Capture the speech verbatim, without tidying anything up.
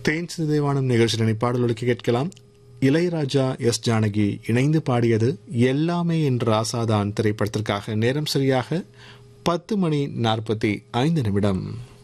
தேன் சிதைவானம் நிகழ்ச்சியின் பாடல்களுக்கு கேட்கலாம். இளையராஜா, எஸ் ஜானகி இணைந்து பாடியது எல்லாமே என்ற ஆசாதான் திரைப்படத்திற்காக. நேரம் சரியாக பத்து மணி நாற்பத்தி ஐந்து நிமிடம்.